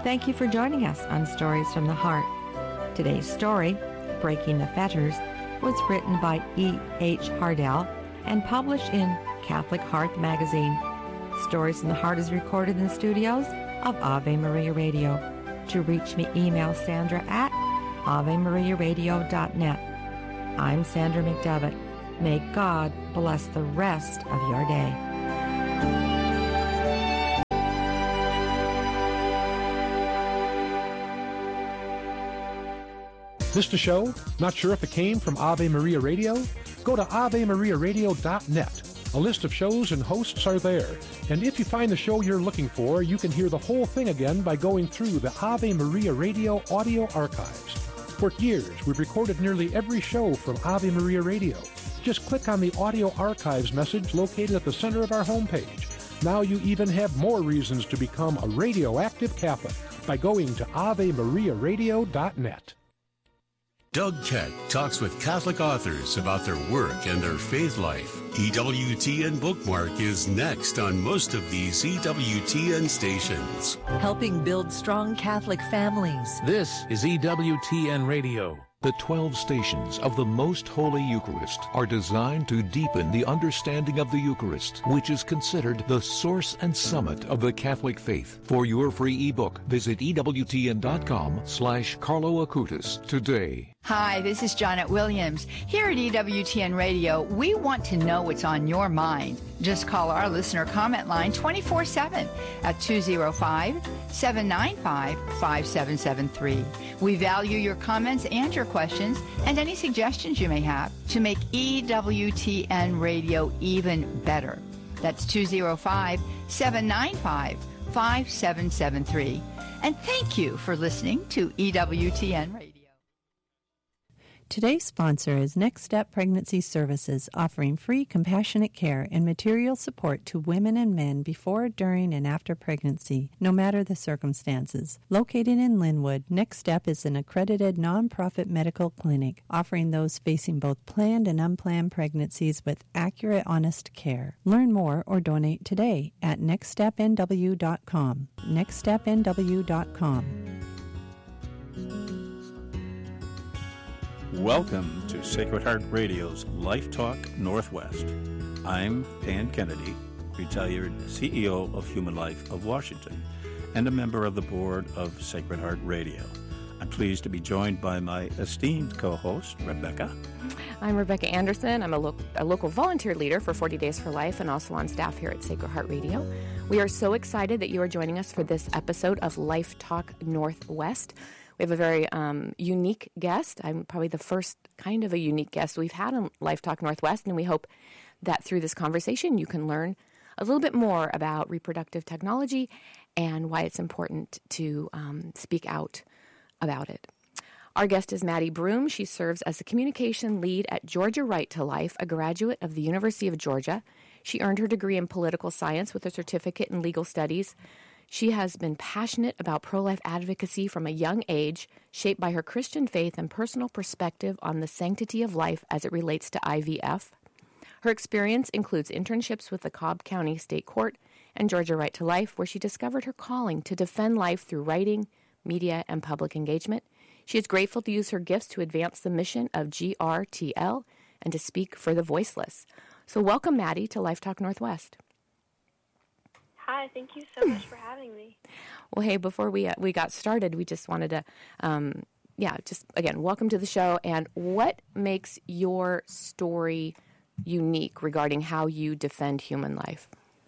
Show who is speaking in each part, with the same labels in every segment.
Speaker 1: Thank you for joining us on Stories from the Heart. Today's story, Breaking the Fetters, was written by E.H. Hardell and published in Catholic Hearth magazine. Stories from the Heart is recorded in the studios of Ave Maria Radio. To reach me, email Sandra at AveMariaRadio.net. I'm Sandra McDevitt. May God bless the rest of your day.
Speaker 2: Missed a show? Not sure if it came from Ave Maria Radio? Go to AveMariaRadio.net. A list of shows and hosts are there. And if you find the show you're looking for, you can hear the whole thing again by going through the Ave Maria Radio audio archives. For years, we've recorded nearly every show from Ave Maria Radio. Just click on the audio archives message located at the center of our homepage. Now you even have more reasons to become a radioactive Catholic by going to AveMariaRadio.net.
Speaker 3: Doug Keck talks with Catholic authors about their work and their faith life. EWTN Bookmark is next on most of these EWTN stations.
Speaker 4: Helping build strong Catholic families.
Speaker 5: This is EWTN Radio. The 12 stations of the Most Holy Eucharist are designed to deepen the understanding of the Eucharist, which is considered the source and summit of the Catholic faith. For your free ebook, visit EWTN.com/Carlo Acutis today.
Speaker 6: Hi, this is Janet Williams. Here at EWTN Radio, we want to know what's on your mind. Just call our listener comment line 24/7 at 205-795-5773. We value your comments and your questions and any suggestions you may have to make EWTN Radio even better. That's 205-795-5773. And thank you for listening to EWTN Radio.
Speaker 7: Today's sponsor is Next Step Pregnancy Services, offering free compassionate care and material support to women and men before, during, and after pregnancy, no matter the circumstances. Located in Linwood, Next Step is an accredited nonprofit medical clinic, offering those facing both planned and unplanned pregnancies with accurate, honest care. Learn more or donate today at nextstepnw.com. nextstepnw.com.
Speaker 8: Welcome to Sacred Heart Radio's Life Talk Northwest. I'm Dan Kennedy, retired CEO of Human Life of Washington and a member of the board of Sacred Heart Radio. I'm pleased to be joined by my esteemed co-host, Rebecca.
Speaker 9: I'm Rebecca Anderson. I'm a local volunteer leader for 40 Days for Life and also on staff here at Sacred Heart Radio. We are so excited that you are joining us for this episode of Life Talk Northwest. We have a very unique guest. I'm probably the first kind of a unique guest we've had on Life Talk Northwest, and we hope that through this conversation you can learn a little bit more about reproductive technology and why it's important to speak out about it. Our guest is Maddie Broom. She serves as the communication lead at Georgia Right to Life, a graduate of the University of Georgia. She earned her degree in political science with a certificate in legal studies. She has been passionate about pro-life advocacy from a young age, shaped by her Christian faith and personal perspective on the sanctity of life as it relates to IVF. Her experience includes internships with the Cobb County State Court and Georgia Right to Life, where she discovered her calling to defend life through writing, media, and public engagement. She is grateful to use her gifts to advance the mission of GRTL and to speak for the voiceless. So welcome, Maddie, to Life Talk Northwest.
Speaker 10: Hi, thank you so much for having me.
Speaker 9: Well, hey, before we got started, we just wanted to, again, welcome to the show. And what makes your story unique regarding how you defend human life?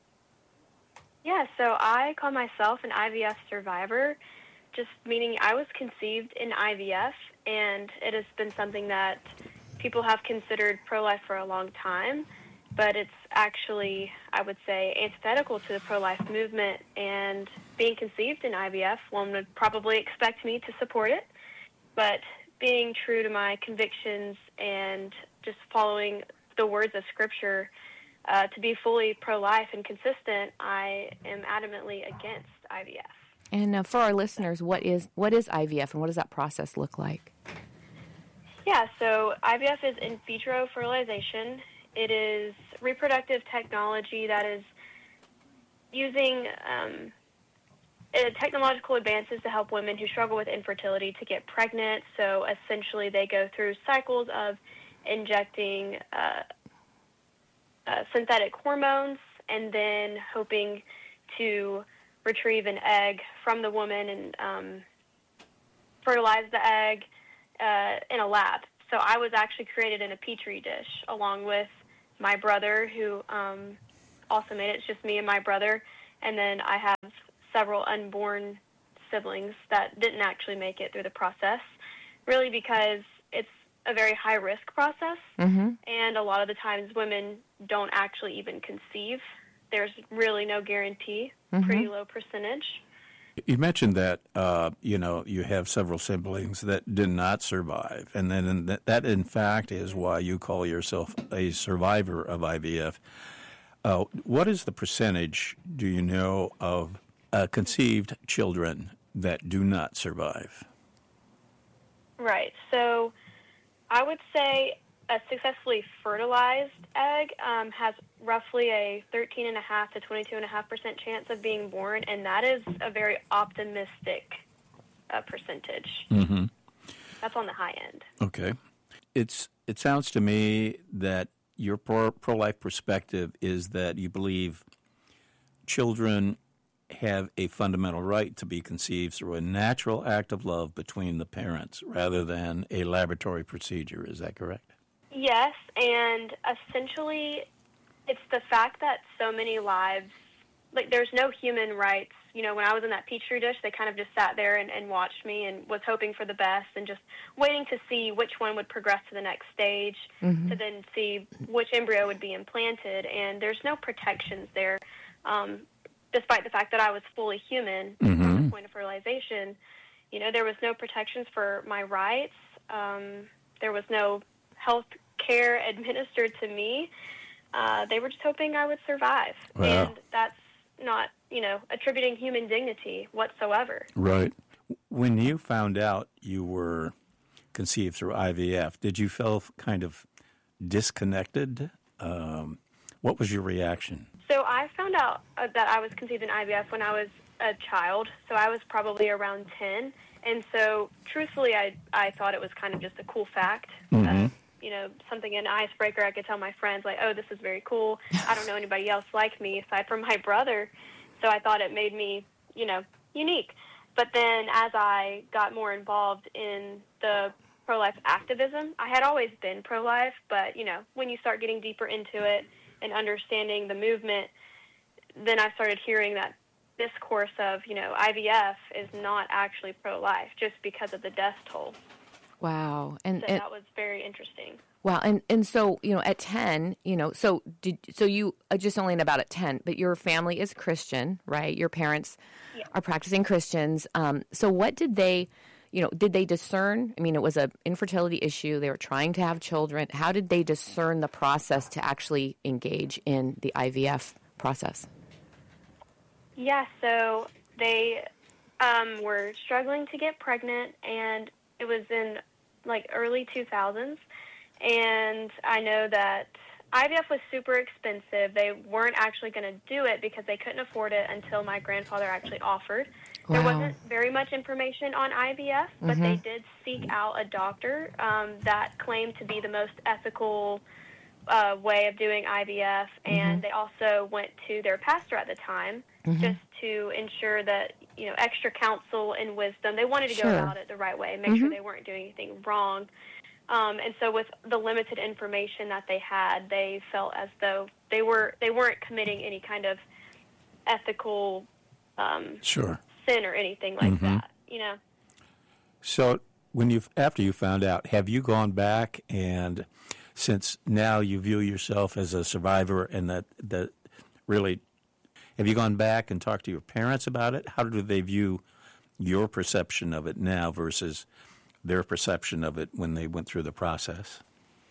Speaker 10: Yeah, so I call myself an IVF survivor, just meaning I was conceived in IVF, and it has been something that people have considered pro-life for a long time. But it's actually, I would say, antithetical to the pro-life movement, and being conceived in IVF, one would probably expect me to support it, but being true to my convictions and just following the words of Scripture, to be fully pro-life and consistent, I am adamantly against IVF.
Speaker 9: And for our listeners, what is IVF, and what does that process look like?
Speaker 10: Yeah, so IVF is in vitro fertilization. It is reproductive technology that is using technological advances to help women who struggle with infertility to get pregnant. So essentially they go through cycles of injecting synthetic hormones and then hoping to retrieve an egg from the woman and fertilize the egg in a lab. So I was actually created in a Petri dish along with my brother who also made it. It's just me and my brother. And then I have several unborn siblings that didn't actually make it through the process, really because it's a very high-risk process, and a lot of the times women don't actually even conceive. There's really no guarantee, pretty low percentage.
Speaker 8: You mentioned that, you have several siblings that did not survive, and then that, in fact, is why you call yourself a survivor of IVF. What is the percentage, do you know, of conceived children that do not survive?
Speaker 10: Right. So I would say a successfully fertilized egg has roughly a 13.5% to 22.5% chance of being born, and that is a very optimistic percentage. That's on the high end.
Speaker 8: Okay. It sounds to me that your pro-life perspective is that you believe children have a fundamental right to be conceived through a natural act of love between the parents rather than a laboratory procedure. Is that correct?
Speaker 10: Yes, and essentially it's the fact that so many lives, like there's no human rights. You know, when I was in that Petri dish, they kind of just sat there and watched me and was hoping for the best and just waiting to see which one would progress to the next stage to then see which embryo would be implanted. And there's no protections there. Despite the fact that I was fully human at the point of fertilization, you know, there was no protections for my rights. There was no health care administered to me. They were just hoping I would survive. Wow. And that's not, attributing human dignity whatsoever.
Speaker 8: Right. When you found out you were conceived through IVF, did you feel kind of disconnected? What was your reaction?
Speaker 10: So I found out that I was conceived in IVF when I was a child, so I was probably around 10, and so truthfully I thought it was kind of just a cool fact, something, an icebreaker. I could tell my friends, like, oh, this is very cool. I don't know anybody else like me aside from my brother, so I thought it made me, unique. But then as I got more involved in the pro-life activism, I had always been pro-life, but, when you start getting deeper into it and understanding the movement, then I started hearing that discourse of, IVF is not actually pro-life just because of the death toll.
Speaker 9: Wow.
Speaker 10: And that was very interesting.
Speaker 9: Wow. And so, at 10, so you just only about at 10, but your family is Christian, right? Your parents are practicing Christians. So what did they discern? I mean, it was an infertility issue. They were trying to have children. How did they discern the process to actually engage in the IVF process?
Speaker 10: Yeah, so they were struggling to get pregnant, and it was in, early 2000s. And I know that IVF was super expensive. They weren't actually going to do it because they couldn't afford it until my grandfather actually offered. Wow. There wasn't very much information on IVF, but they did seek out a doctor that claimed to be the most ethical way of doing IVF, and they also went to their pastor at the time just to ensure that, extra counsel and wisdom. They wanted to go about it the right way and make sure they weren't doing anything wrong. And so with the limited information that they had, they felt as though they weren't committing any kind of ethical sin or anything like that,
Speaker 8: So after you found out, have you gone back, and since now you view yourself as a survivor, and that really, have you gone back and talked to your parents about it? How do they view your perception of it now versus their perception of it when they went through the process?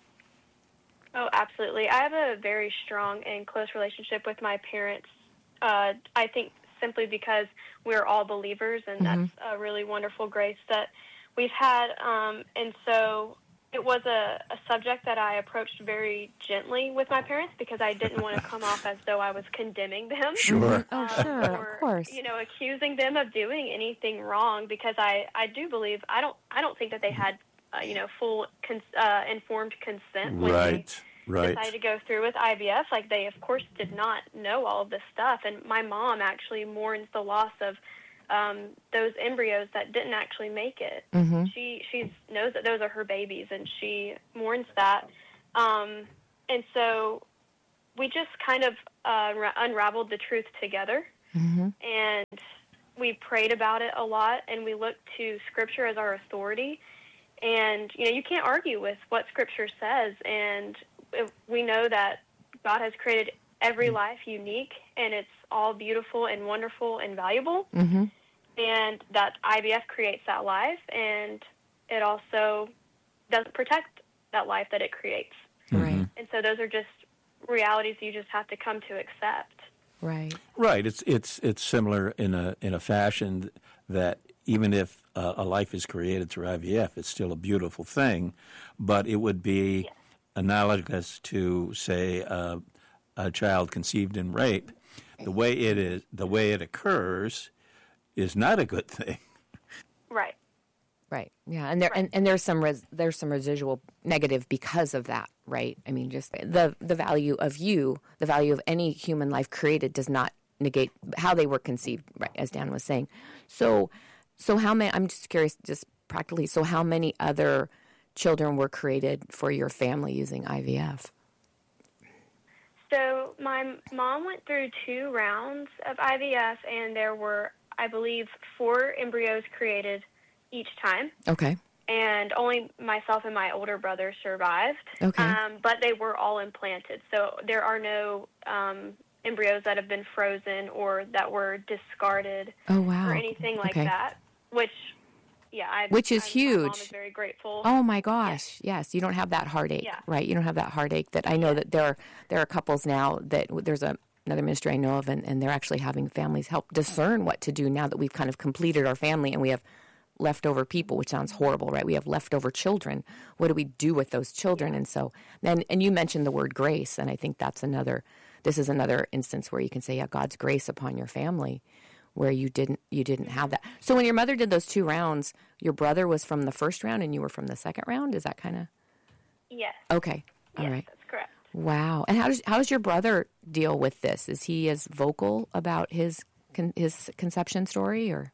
Speaker 10: Oh, absolutely. I have a very strong and close relationship with my parents. I think simply because we're all believers, and that's a really wonderful grace that we've had. And so it was a subject that I approached very gently with my parents because I didn't want to come off as though I was condemning them.
Speaker 8: Sure.
Speaker 9: Oh, sure,
Speaker 10: or,
Speaker 9: of course.
Speaker 10: Accusing them of doing anything wrong, because I do believe I don't think that they had full informed consent when they decided to go through with IVF. Like, they of course did not know all of this stuff, and my mom actually mourns the loss of those embryos that didn't actually make it.
Speaker 9: Mm-hmm.
Speaker 10: She knows that those are her babies, and she mourns that. And so we just kind of unraveled the truth together,
Speaker 9: mm-hmm.
Speaker 10: and we prayed about it a lot, and we looked to Scripture as our authority. And, you can't argue with what Scripture says, and we know that God has created every life unique, and it's all beautiful and wonderful and valuable.
Speaker 9: Mm-hmm.
Speaker 10: And that IVF creates that life, and it also does protect that life that it creates.
Speaker 9: Right.
Speaker 10: And so those are just realities you just have to come to accept.
Speaker 9: Right.
Speaker 8: Right. It's similar in a fashion that even if a life is created through IVF, it's still a beautiful thing, but it would be analogous to, say, a child conceived in rape. The way it occurs is not a good thing.
Speaker 10: Right.
Speaker 9: Right. Yeah, and there's some residual negative because of that, right? I mean, just the value of the value of any human life created does not negate how they were conceived, right? As Dan was saying. So how many? I'm just curious, just practically. So how many other children were created for your family using IVF?
Speaker 10: So my mom went through 2 rounds of IVF, and there were, I believe, 4 embryos created each time.
Speaker 9: Okay.
Speaker 10: And only myself and my older brother survived.
Speaker 9: Okay.
Speaker 10: But they were all implanted. So there are no embryos that have been frozen or that were discarded or anything like that, which is
Speaker 9: huge.
Speaker 10: My mom is very grateful.
Speaker 9: Oh my gosh, yes. You don't have that heartache, right? You don't have that heartache that I know that there are couples now that there's another ministry I know of, and they're actually having families help discern what to do now that we've kind of completed our family and we have leftover people, which sounds horrible, right? We have leftover children. What do we do with those children? And so then, and you mentioned the word grace, and I think this is another instance where you can say, yeah, God's grace upon your family, where you didn't have that. So when your mother did those 2 rounds, your brother was from the first round and you were from the second round? Is that kind of?
Speaker 10: Yes.
Speaker 9: Okay. All
Speaker 10: yes,
Speaker 9: right.
Speaker 10: That's correct.
Speaker 9: Wow. And how does your brother deal with this? Is he as vocal about his conception story, or?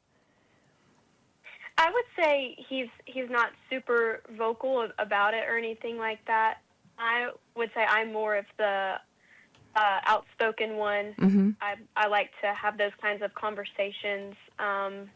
Speaker 10: I would say he's not super vocal about it or anything like that. I would say I'm more of the outspoken one.
Speaker 9: Mm-hmm.
Speaker 10: I like to have those kinds of conversations and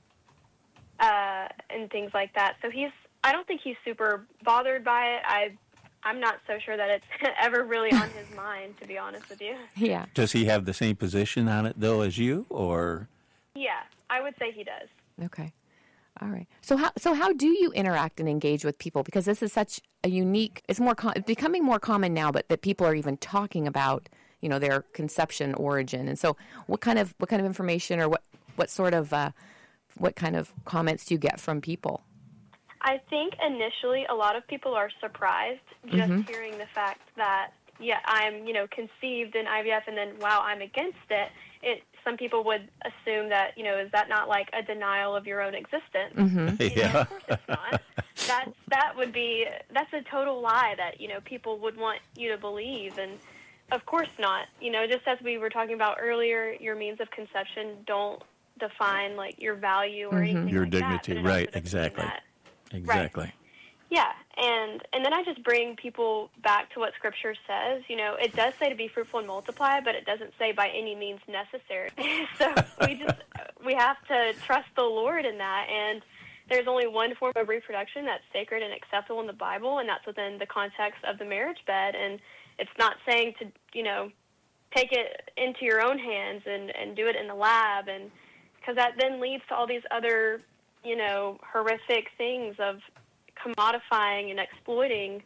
Speaker 10: things like that. So I don't think he's super bothered by it. I'm not so sure that it's ever really on his mind, to be honest with you.
Speaker 9: Yeah.
Speaker 8: Does he have the same position on it, though, as you, or?
Speaker 10: Yeah, I would say he does.
Speaker 9: Okay. All right. So how do you interact and engage with people? Because this is such a unique. It's becoming more common now, but that people are even talking about, their conception origin. And so, what kind of information, or what sort of what kind of comments do you get from people?
Speaker 10: I think initially a lot of people are surprised just hearing the fact that I'm conceived in IVF, and then wow, I'm against it. Some people would assume that, is that not like a denial of your own existence?
Speaker 9: Mm-hmm.
Speaker 8: Yeah.
Speaker 10: Of course it's not. That's a total lie that, people would want you to believe. And of course not. Just as we were talking about earlier, your means of conception don't define like your value or anything
Speaker 8: your
Speaker 10: like
Speaker 8: dignity,
Speaker 10: that.
Speaker 8: Right, exactly. Exactly.
Speaker 10: Right. Yeah, and then I just bring people back to what Scripture says. It does say to be fruitful and multiply, but it doesn't say by any means necessary. So we have to trust the Lord in that, and there's only one form of reproduction that's sacred and acceptable in the Bible, and that's within the context of the marriage bed. And it's not saying to, take it into your own hands and do it in the lab, and because that then leads to all these other, horrific things of commodifying and exploiting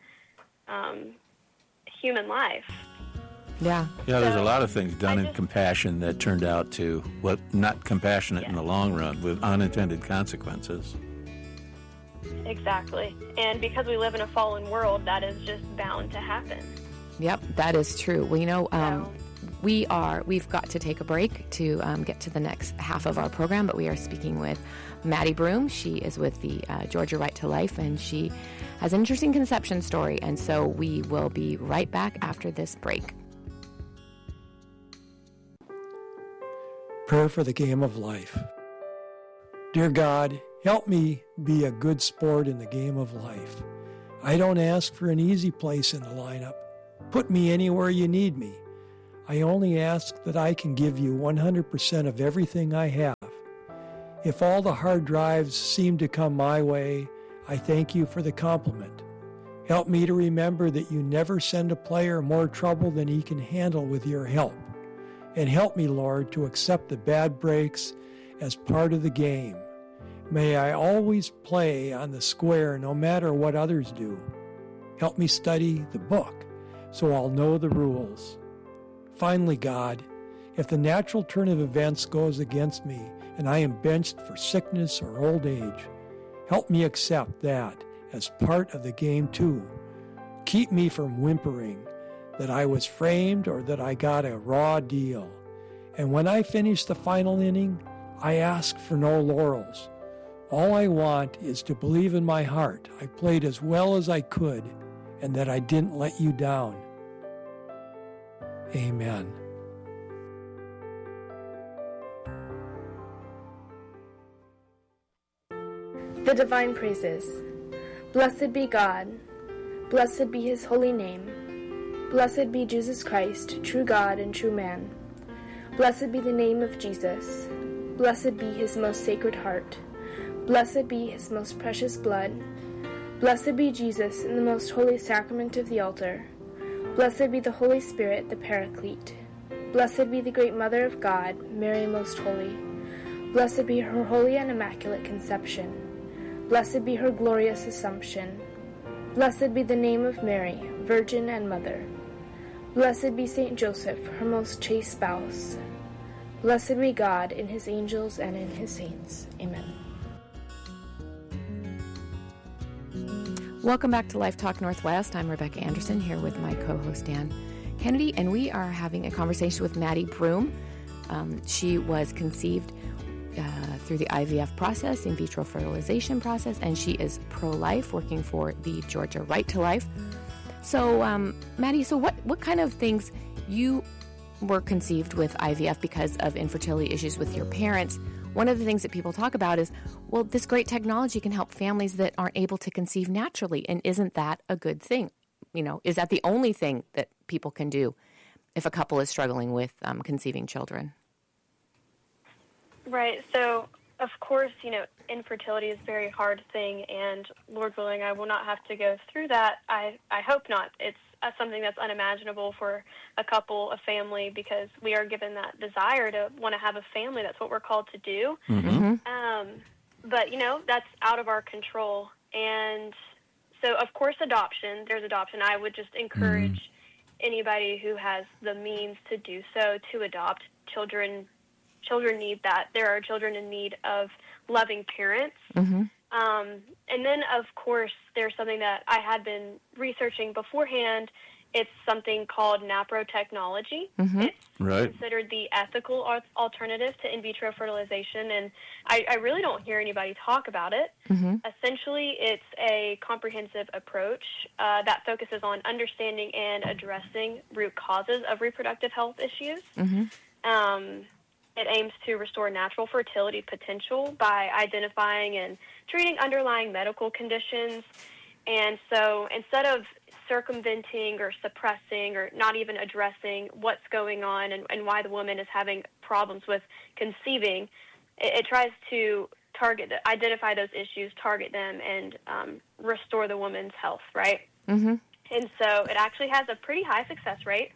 Speaker 10: human life.
Speaker 9: Yeah.
Speaker 8: Yeah, there's a lot of things done in compassion that turned out to, not compassionate in the long run, with unintended consequences.
Speaker 10: Exactly. And because we live in a fallen world, that is just bound to happen.
Speaker 9: Yep, that is true. Well, you know, we've got to take a break to get to the next half of our program, but we are speaking with Maddie Broom. She is with the Georgia Right to Life, and she has an interesting conception story. And so we will be right back after this break.
Speaker 11: Prayer for the game of life. Dear God, help me be a good sport in the game of life. I don't ask for an easy place in the lineup. Put me anywhere you need me. I only ask that I can give you 100% of everything I have. If all the hard drives seem to come my way, I thank you for the compliment. Help me to remember that you never send a player more trouble than he can handle with your help. And help me, Lord, to accept the bad breaks as part of the game. May I always play on the square no matter what others do. Help me study the book so I'll know the rules. Finally, God, if the natural turn of events goes against me and I am benched for sickness or old age, help me accept that as part of the game too. Keep me from whimpering that I was framed or that I got a raw deal. And when I finish the final inning, I ask for no laurels. All I want is to believe in my heart I played as well as I could and that I didn't let you down. Amen.
Speaker 12: The Divine Praises. Blessed be God. Blessed be his holy name. Blessed be Jesus Christ, true God and true man. Blessed be the name of Jesus. Blessed be his most sacred heart. Blessed be his most precious blood. Blessed be Jesus in the most holy sacrament of the altar. Blessed be the Holy Spirit, the Paraclete. Blessed be the great Mother of God, Mary most holy. Blessed be her holy and immaculate conception. Blessed be her glorious assumption. Blessed be the name of Mary, Virgin and Mother. Blessed be Saint Joseph, her most chaste spouse. Blessed be God in his angels and in his saints. Amen.
Speaker 9: Welcome back to Life Talk Northwest. I'm Rebecca Anderson here with my co-host Dan Kennedy, and we are having a conversation with Maddie Broom. She was conceived through the IVF process, in vitro fertilization process, and she is pro-life, working for the Georgia Right to Life. So, Maddie, so what kind of things, you were conceived with IVF because of infertility issues with your parents. One of the things that people talk about is, well, this great technology can help families that aren't able to conceive naturally, and isn't that a good thing? You know, is that the only thing that people can do if a couple is struggling with conceiving children?
Speaker 10: Right. So, of course, you know, infertility is a very hard thing, and Lord willing, I will not have to go through that. I hope not. It's something that's unimaginable for a couple, a family, because we are given that desire to want to have a family. That's what we're called to do. Mm-hmm. But, you know, that's out of our control. And so, of course, adoption, there's adoption. I would just encourage anybody who has the means to do so to adopt. Children need that. There are children in need of loving parents. Mm-hmm. And then, of course, there's something that I had been researching beforehand. It's something called naprotechnology. Mm-hmm. It's considered the ethical alternative to in vitro fertilization, and I really don't hear anybody talk about it. Mm-hmm. Essentially, it's a comprehensive approach that focuses on understanding and addressing root causes of reproductive health issues. Mm-hmm. It aims to restore natural fertility potential by identifying and treating underlying medical conditions. And so instead of circumventing or suppressing or not even addressing what's going on and why the woman is having problems with conceiving, it tries to identify those issues, target them, and restore the woman's health, right? Mm-hmm. And so it actually has a pretty high success rate.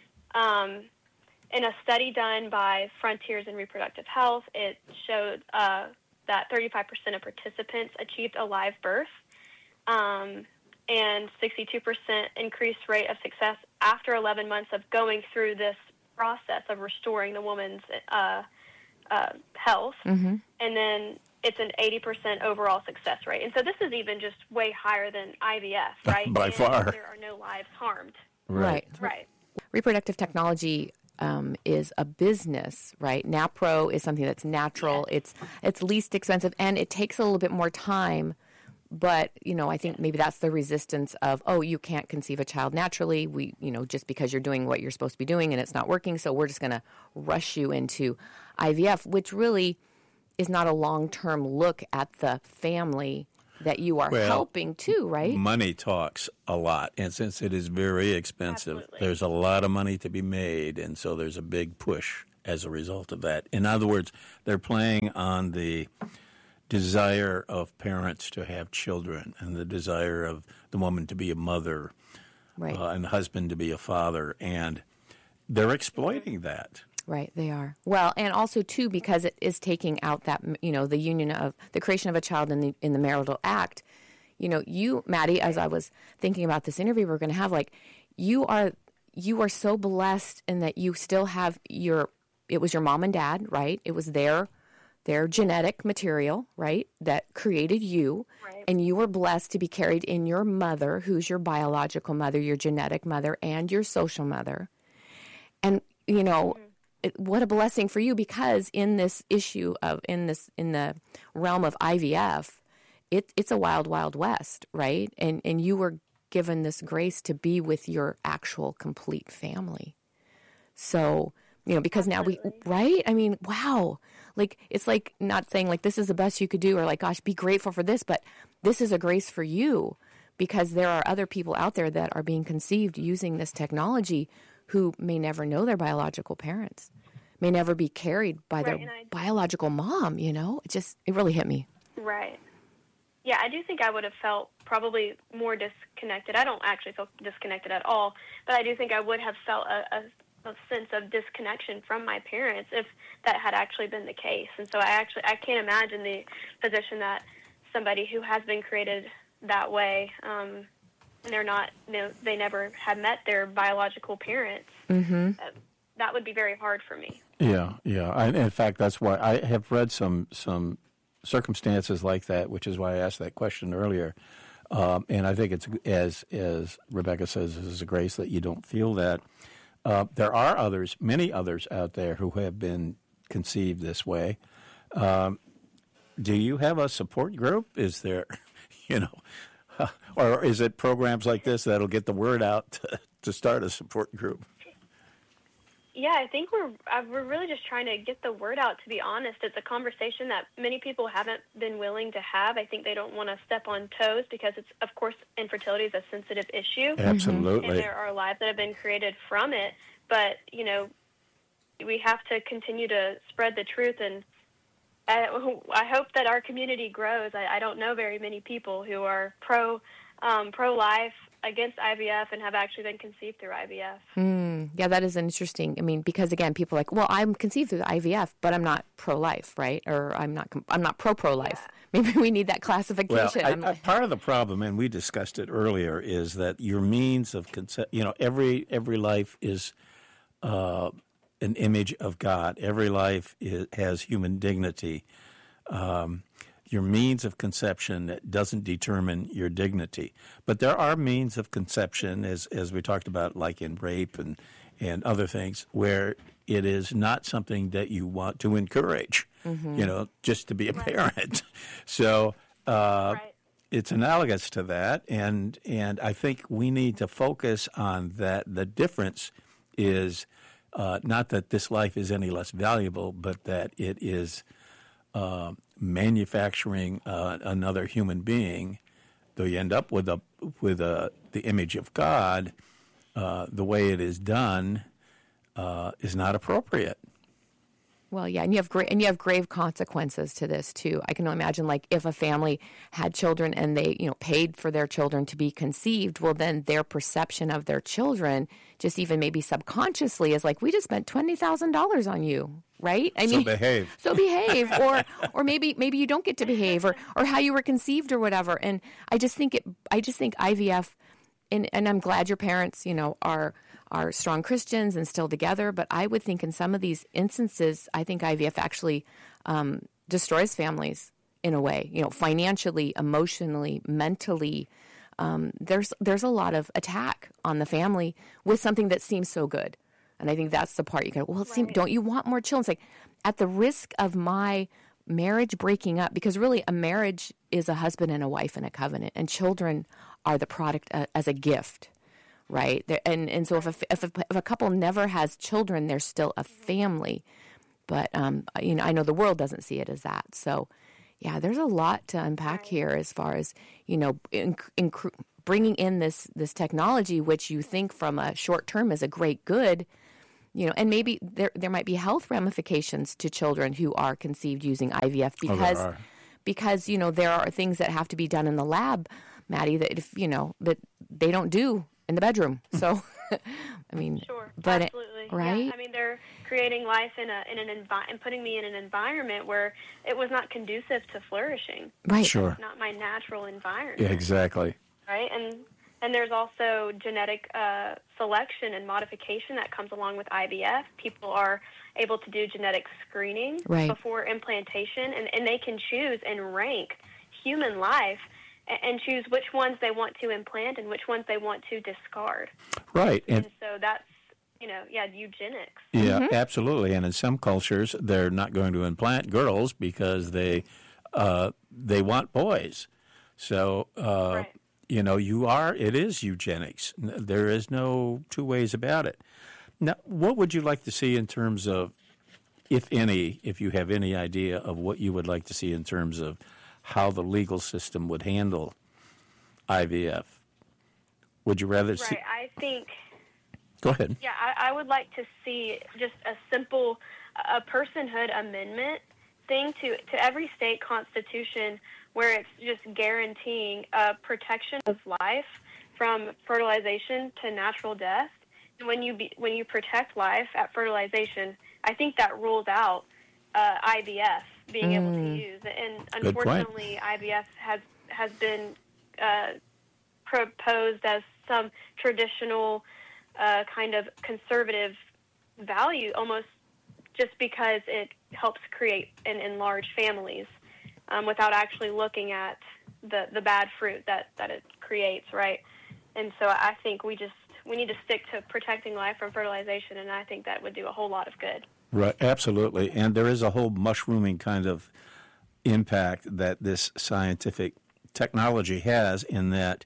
Speaker 10: In a study done by Frontiers in Reproductive Health, it showed that 35% of participants achieved a live birth, and 62% increased rate of success after 11 months of going through this process of restoring the woman's health. Mm-hmm. And then it's an 80% overall success rate. And so this is even just way higher than IVF, right?
Speaker 8: By far.
Speaker 10: There are no lives harmed.
Speaker 9: Right.
Speaker 10: Reproductive
Speaker 9: technology is a business, right? NaPro is something that's natural.
Speaker 10: Yes.
Speaker 9: It's least expensive, and it takes a little bit more time. But, I think maybe that's the resistance of, you can't conceive a child naturally. Just because you're doing what you're supposed to be doing and it's not working, so we're just going to rush you into IVF, which really is not a long-term look at the family that you are helping too, right?
Speaker 8: Money talks a lot, and since it is very expensive, there's a lot of money to be made, and so there's a big push as a result of that. In other words, they're playing on the desire of parents to have children and the desire of the woman to be a mother,
Speaker 9: right,
Speaker 8: and the husband to be a father, and they're exploiting that.
Speaker 9: Right, they are. Well, and also, too, because it is taking out that, the union of the creation of a child in the marital act. You, Maddie, as I was thinking about this interview we're going to have, you are so blessed in that you still have it was your mom and dad, right? It was their genetic material, right, that created you.
Speaker 10: Right.
Speaker 9: And you were blessed to be carried in your mother, who's your biological mother, your genetic mother, and your social mother. And, what a blessing for you, because in this issue in the realm of IVF, it's a wild, wild west, right? And you were given this grace to be with your actual complete family. So, because now right? I mean, wow. It's not saying this is the best you could do, or gosh, be grateful for this, but this is a grace for you, because there are other people out there that are being conceived using this technology who may never know their biological parents, may never be carried by their biological mom, It really hit me.
Speaker 10: Right. Yeah, I do think I would have felt probably more disconnected. I don't actually feel disconnected at all, but I do think I would have felt a sense of disconnection from my parents if that had actually been the case. And so I can't imagine the position that somebody who has been created that way, and they're not, they never have met their biological parents.
Speaker 9: Mm-hmm.
Speaker 10: That would be very hard for me.
Speaker 8: Yeah. In fact, that's why I have read some circumstances like that, which is why I asked that question earlier. And I think it's, as Rebecca says, this is a grace that you don't feel that. There are many others out there who have been conceived this way. Do you have a support group? Is there, or is it programs like this that'll get the word out to start a support group?
Speaker 10: Yeah, I think we're really just trying to get the word out, to be honest. It's a conversation that many people haven't been willing to have. I think they don't want to step on toes because it's, of course, infertility is a sensitive issue.
Speaker 8: Absolutely.
Speaker 10: And there are lives that have been created from it. But, we have to continue to spread the truth, and I hope that our community grows. I don't know very many people who are pro-life, against IVF, and have actually been conceived through IVF.
Speaker 9: Yeah, that is interesting. I mean, because again, people are like, well, I'm conceived through IVF, but I'm not pro-life, right? Or I'm not pro-life. Yeah. Maybe we need that classification.
Speaker 8: Well, part of the problem, and we discussed it earlier, is that your means of every life is an image of God. Every life has human dignity. Your means of conception doesn't determine your dignity. But there are means of conception, as we talked about, like in rape and other things, where it is not something that you want to encourage, just to be a parent. So it's analogous to that, and I think we need to focus on that. The difference is not that this life is any less valuable, but that it is manufacturing another human being, though you end up with the image of God. The way it is done is not appropriate.
Speaker 9: Well, yeah, and you have grave consequences to this too. I can imagine, if a family had children and they, paid for their children to be conceived, well, then their perception of their children, just even maybe subconsciously, is like, we just spent $20,000 on you, right?
Speaker 8: So behave.
Speaker 9: So behave, or maybe you don't get to behave, or how you were conceived, or whatever. And I just think IVF, and I'm glad your parents, are strong Christians and still together, but I would think in some of these instances, I think IVF actually destroys families in a way, financially, emotionally, mentally. There's a lot of attack on the family with something that seems so good. And I think that's the part you go, well, don't you want more children? It's like, at the risk of my marriage breaking up, because really a marriage is a husband and a wife in a covenant, and children are the product as a gift, right? And so if a couple never has children, they're still a family. But, I know the world doesn't see it as that. So, yeah, there's a lot to unpack here as far as, bringing in this technology, which you think from a short term is a great good, and maybe there might be health ramifications to children who are conceived using IVF because there are things that have to be done in the lab, Maddie, that that they don't do in the bedroom. So, I mean,
Speaker 10: sure,
Speaker 9: but
Speaker 10: absolutely,
Speaker 9: right?
Speaker 10: Yeah. I mean, they're creating life in and putting me in an environment where it was not conducive to flourishing.
Speaker 9: Right.
Speaker 8: Sure.
Speaker 10: It's not my natural environment.
Speaker 8: Yeah, exactly.
Speaker 10: Right, and there's also genetic selection and modification that comes along with IVF. People are able to do genetic screening before implantation, and they can choose and rank human life and choose which ones they want to implant and which ones they want to discard.
Speaker 8: Right.
Speaker 10: And so that's, eugenics.
Speaker 8: Yeah, absolutely. And in some cultures, they're not going to implant girls because they want boys. So, it is eugenics. There is no two ways about it. Now, what would you like to see in terms of, if you have any idea of what you would like to see in terms of how the legal system would handle IVF? Would you rather see?
Speaker 10: Right, I think.
Speaker 8: Go ahead.
Speaker 10: Yeah, I would like to see just a simple personhood amendment thing to every state constitution where it's just guaranteeing protection of life from fertilization to natural death. And when you protect life at fertilization, I think that rules out IVF being able to use. And unfortunately, IVF has been proposed as some traditional kind of conservative value, almost just because it helps create and enlarge families without actually looking at the bad fruit that it creates, right? And so I think we need to stick to protecting life from fertilization, and I think that would do a whole lot of good. Right,
Speaker 8: absolutely. And there is a whole mushrooming kind of impact that this scientific technology has in that,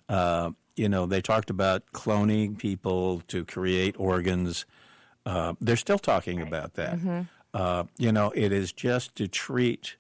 Speaker 8: they talked about cloning people to create organs. They're still talking about that. Mm-hmm. It is just to treat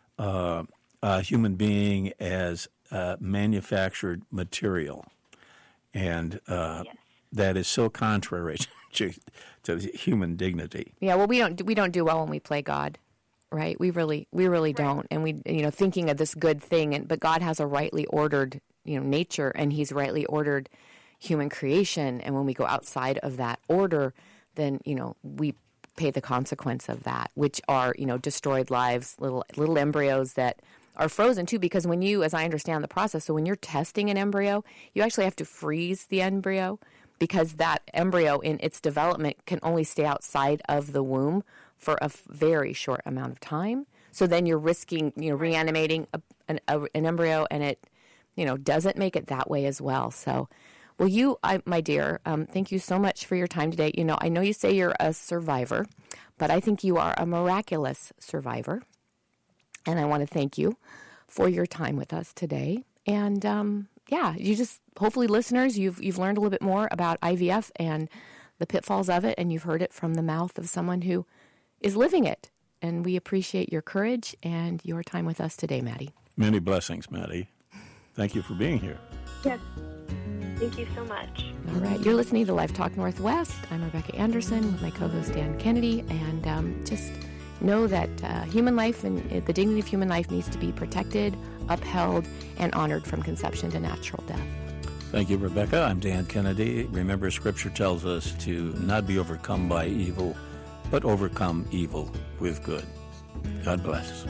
Speaker 8: a human being as manufactured material. And that is so contrary to human dignity.
Speaker 9: Yeah, well, we don't do well when we play God, right? We really don't. And we thinking of this good thing, but God has a rightly ordered nature, and He's rightly ordered human creation. And when we go outside of that order, then we pay the consequence of that, which are destroyed lives, little embryos that are frozen too, because when you, as I understand the process, so when you're testing an embryo, you actually have to freeze the embryo because that embryo in its development can only stay outside of the womb for a very short amount of time. So then you're risking, reanimating an embryo, and it, doesn't make it that way as well. So, well, my dear, thank you so much for your time today. I know you say you're a survivor, but I think you are a miraculous survivor. And I want to thank you for your time with us today. And you just, hopefully listeners, you've learned a little bit more about IVF and the pitfalls of it, and you've heard it from the mouth of someone who is living it. And we appreciate your courage and your time with us today, Maddie.
Speaker 8: Many blessings, Maddie. Thank you for being here.
Speaker 10: Yes. Thank you so much.
Speaker 9: All right. You're listening to Life Talk Northwest. I'm Rebecca Anderson with my co-host Dan Kennedy. And just know that human life and the dignity of human life needs to be protected, upheld, and honored from conception to natural death.
Speaker 8: Thank you, Rebecca. I'm Dan Kennedy. Remember, Scripture tells us to not be overcome by evil, but overcome evil with good. God bless.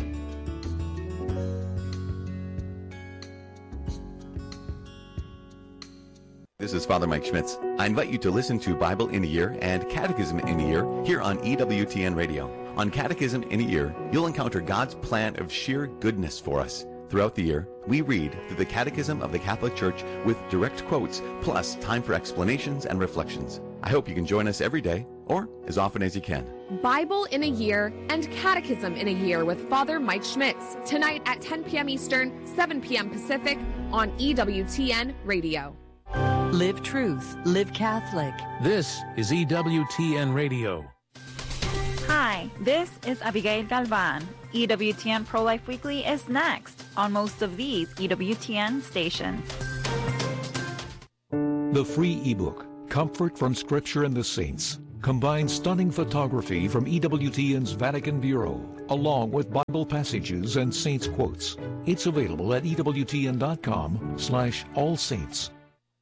Speaker 13: This is Father Mike Schmitz. I invite you to listen to Bible in a Year and Catechism in a Year here on EWTN Radio. On Catechism in a Year, you'll encounter God's plan of sheer goodness for us. Throughout the year, we read through the Catechism of the Catholic Church with direct quotes, plus time for explanations and reflections. I hope you can join us every day, or as often as you can.
Speaker 14: Bible in a Year and Catechism in a Year with Father Mike Schmitz, tonight at 10 p.m. Eastern, 7 p.m. Pacific on EWTN Radio.
Speaker 4: Live truth, live Catholic.
Speaker 5: This is EWTN Radio.
Speaker 15: Hi, this is Abigail Galvan. EWTN Pro-Life Weekly is next on most of these EWTN stations.
Speaker 5: The free ebook, Comfort from Scripture and the Saints, combines stunning photography from EWTN's Vatican Bureau, along with Bible passages and saints quotes. It's available at EWTN.com/allsaints.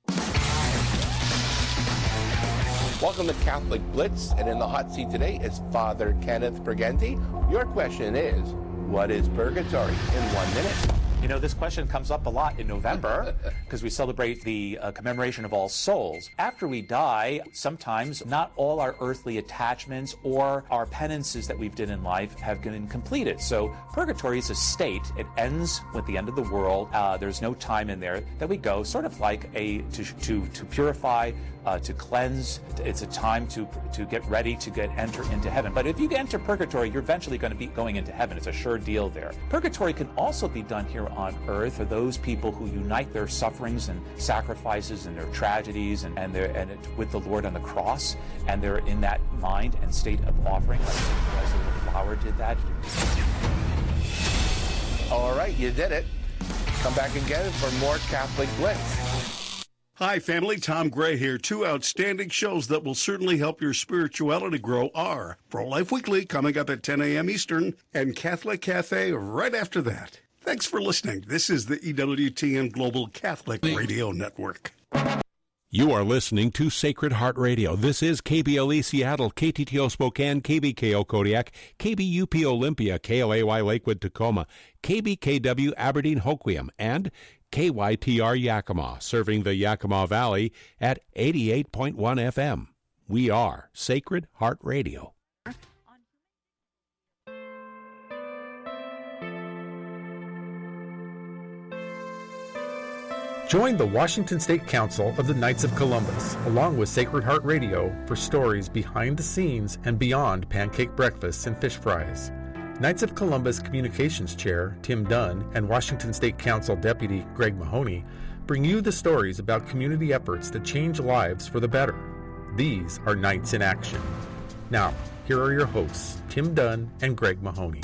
Speaker 16: Welcome to Catholic Blitz, and in the hot seat today is Father Kenneth Briganti. Your question is, what is purgatory in 1 minute?
Speaker 17: You know, this question comes up a lot in November because we celebrate the commemoration of All Souls. After we die, sometimes not all our earthly attachments or our penances that we've done in life have been completed. So purgatory is a state. It ends with the end of the world. There's no time in there that we go, sort of like to purify, to cleanse. It's a time to get ready to enter into heaven. But if you enter purgatory, you're eventually going to be going into heaven. It's a sure deal there. Purgatory can also be done here on earth for those people who unite their sufferings and sacrifices and their tragedies and with the Lord on the cross, and they're in that mind and state of offering, like as the flower did that.
Speaker 16: All right, you did it. Come back again for more Catholic Blitz.
Speaker 18: Hi, family. Tom Gray here. Two outstanding shows that will certainly help your spirituality grow are Pro-Life Weekly, coming up at 10 a.m. Eastern, and Catholic Cafe right after that. Thanks for listening. This is the EWTN Global Catholic Radio Network.
Speaker 19: You are listening to Sacred Heart Radio. This is KBLE Seattle, KTTO Spokane, KBKO Kodiak, KBUP Olympia, KLAY Lakewood Tacoma, KBKW Aberdeen Hoquiam, and KYTR Yakima, serving the Yakima Valley at 88.1 FM. We are Sacred Heart Radio.
Speaker 20: Join the Washington State Council of the Knights of Columbus, along with Sacred Heart Radio, for stories behind the scenes and beyond pancake breakfasts and fish fries. Knights of Columbus Communications Chair Tim Dunn and Washington State Council Deputy Greg Mahoney bring you the stories about community efforts that change lives for the better. These are Knights in Action. Now, here are your hosts, Tim Dunn and Greg Mahoney.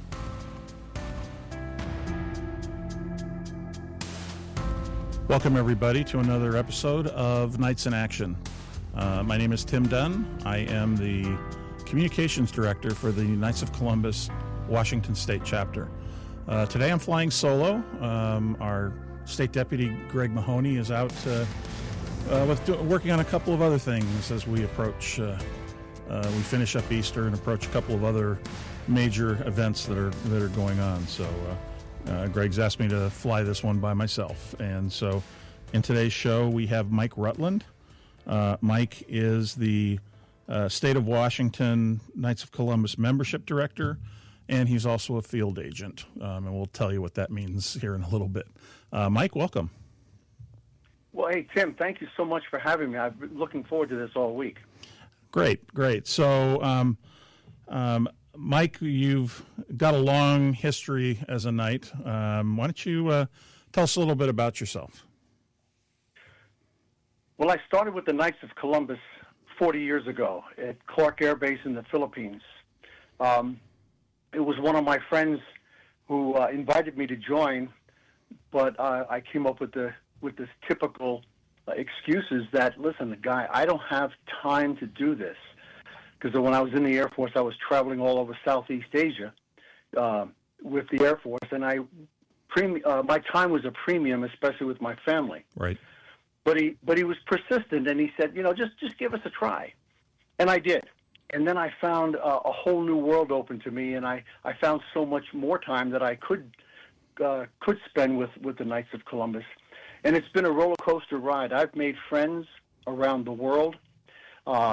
Speaker 21: Welcome, everybody, to another episode of Knights in Action. My name is Tim Dunn. I am the Communications Director for the Knights of Columbus Washington State Chapter. Today I'm flying solo. Our State Deputy, Greg Mahoney, is out working on a couple of other things as we approach, we finish up Easter and approach a couple of other major events that are going on. So Greg's asked me to fly this one by myself. And so in today's show, we have Mike Rutland. Mike is the State of Washington Knights of Columbus Membership Director, and he's also a field agent. And we'll tell you what that means here in a little bit. Mike, welcome.
Speaker 22: Well, hey, Tim, thank you so much for having me. I've been looking forward to this all week.
Speaker 21: Great. So, Mike, you've got a long history as a knight. Why don't you tell us a little bit about yourself?
Speaker 22: Well, I started with the Knights of Columbus 40 years ago at Clark Air Base in the Philippines. It was one of my friends who invited me to join, but I came up with this typical excuses that, listen, guy, I don't have time to do this. Because when I was in the Air Force, I was traveling all over Southeast Asia with the Air Force, and my time was a premium, especially with my family.
Speaker 21: Right.
Speaker 22: But he was persistent, and he said, just give us a try, and I did. And then I found a whole new world open to me, and I found so much more time that I could spend with the Knights of Columbus, and it's been a roller coaster ride. I've made friends around the world.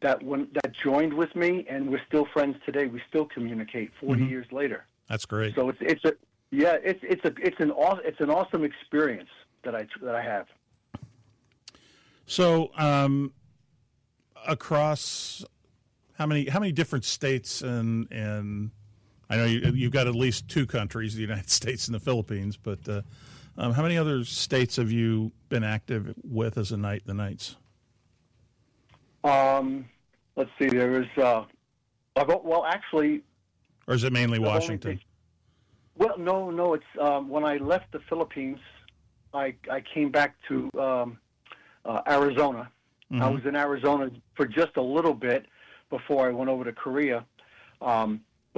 Speaker 22: that joined with me, and we're still friends today. We still communicate 40 years later.
Speaker 21: That's great.
Speaker 22: So it's an awesome experience that I have.
Speaker 21: So across how many different states and I know you've got at least two countries, the United States and the Philippines, but how many other states have you been active with as a Knight, the Knights?
Speaker 22: Let's see. There is actually.
Speaker 21: Or is it mainly Washington?
Speaker 22: Well, no. It's when I left the Philippines, I came back to Arizona. I was in Arizona for just a little bit before I went over to Korea. But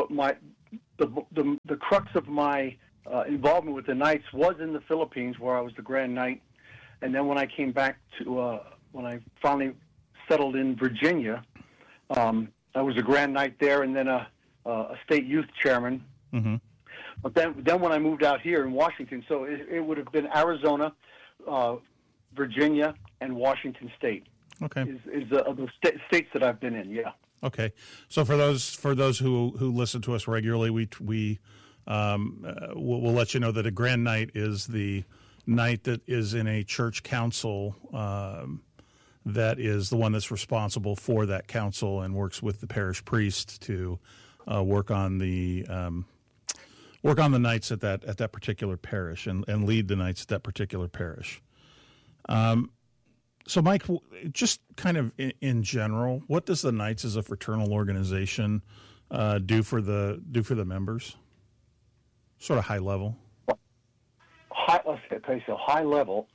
Speaker 22: the crux of my involvement with the Knights was in the Philippines, where I was the Grand Knight, and then when I came back to when I finally settled in Virginia, I was a Grand Knight there, and then a state youth chairman. Mm-hmm. But then when I moved out here in Washington, so it would have been Arizona, Virginia, and Washington State.
Speaker 21: Okay,
Speaker 22: is the states that I've been in. Yeah.
Speaker 21: Okay, so for those who listen to us regularly, we'll let you know that a Grand Knight is the knight that is in a church council. That is the one that's responsible for that council and works with the parish priest to work on the knights at that particular parish and lead the knights at that particular parish. So, Mike, just kind of in general, what does the Knights as a fraternal organization do for the members? Sort of high level.
Speaker 22: High level.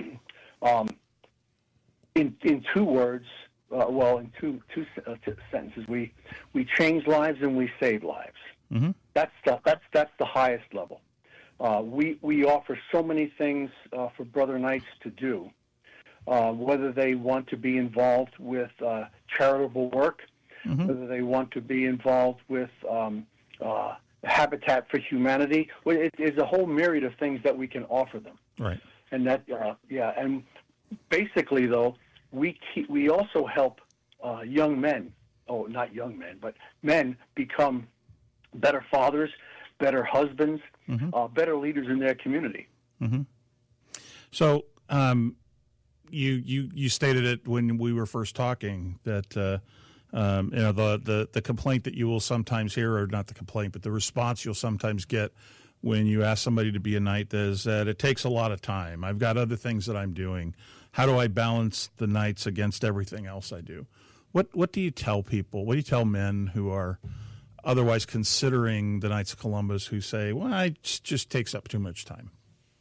Speaker 22: In two words, in two sentences, we change lives and we save lives. Mm-hmm. That's the highest level. We offer so many things for Brother Knights to do. Whether they want to be involved with charitable work, whether they want to be involved with Habitat for Humanity. It is a whole myriad of things that we can offer them.
Speaker 21: Right.
Speaker 22: And that, and basically, though, we also help young men, not young men, but men become better fathers, better husbands, better leaders in their community.
Speaker 21: Mm-hmm. So, you stated it when we were first talking that the complaint that you will sometimes hear, or not the complaint, but the response you'll sometimes get when you ask somebody to be a knight is that it takes a lot of time. I've got other things that I'm doing. How do I balance the Knights against everything else I do? What do you tell people? What do you tell men who are otherwise considering the Knights of Columbus who say, well, it just takes up too much time?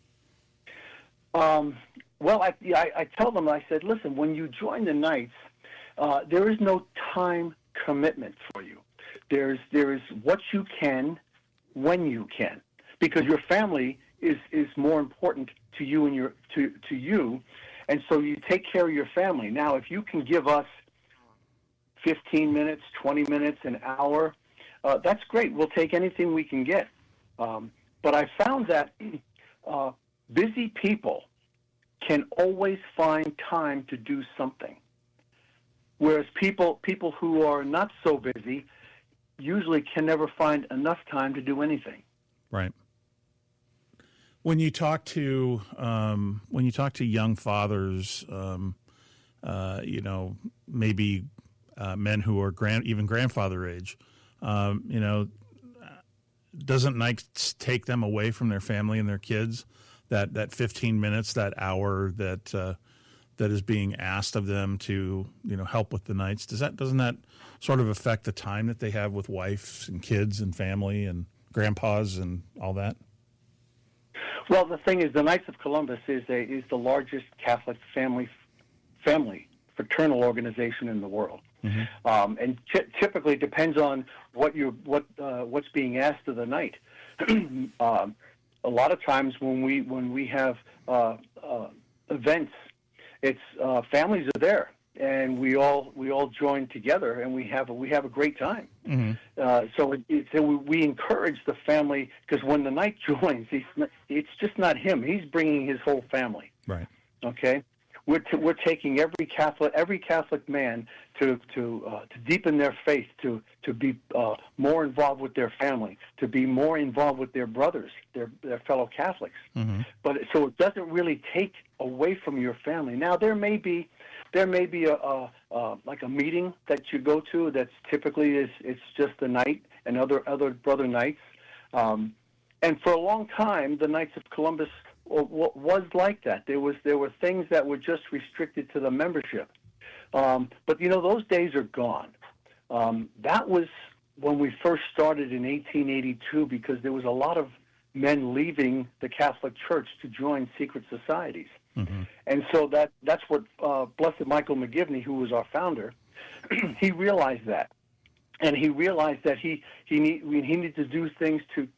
Speaker 22: Well, I tell them, I said, listen, when you join the Knights, there is no time commitment for you. There is what you can, when you can, because your family is more important to you and to you, and so you take care of your family. Now, if you can give us 15 minutes, 20 minutes, an hour, that's great. We'll take anything we can get. But I found that busy people can always find time to do something, whereas people who are not so busy usually can never find enough time to do anything.
Speaker 21: Right. When you talk to young fathers, maybe men who are even grandfather age, doesn't Knights take them away from their family and their kids? That 15 minutes, that hour that is being asked of them to help with the Knights, doesn't that sort of affect the time that they have with wives and kids and family and grandpas and all that?
Speaker 22: Well, the thing is, the Knights of Columbus is the largest Catholic family fraternal organization in the world, and typically depends on what's being asked of the Knight. A lot of times when we have events, it's families are there, and we all join together, and we have a great time. So we encourage the family, because when the Knight joins, it's just not him; he's bringing his whole family.
Speaker 21: Right.
Speaker 22: Okay. we're taking every Catholic man to deepen their faith, to be more involved with their family, to be more involved with their brothers, their fellow Catholics.
Speaker 21: Mm-hmm.
Speaker 22: But so it doesn't really take away from your family. Now there may be a like a meeting that you go to that's typically it's just a night and other brother nights. And for a long time, the Knights of Columbus was like that. There were things that were just restricted to the membership. But those days are gone. That was when we first started in 1882, because there was a lot of men leaving the Catholic Church to join secret societies.
Speaker 21: Mm-hmm.
Speaker 22: And so that's what Blessed Michael McGivney, who was our founder, he realized that. And he realized that we needed to do things to